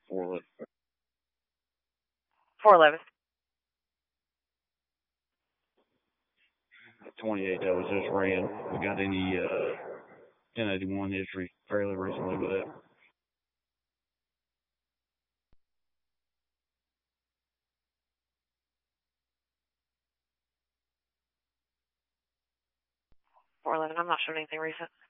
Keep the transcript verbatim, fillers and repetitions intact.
four eleven. four eleven. twenty-eight that was just ran. We got any uh, ten eighty-one history fairly recently with that? four eleven. I'm not showing anything recent.